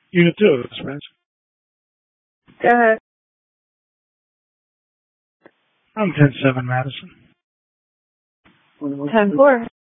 Unit 2, Spence. Go ahead. I'm 10-7, Madison. 10-4.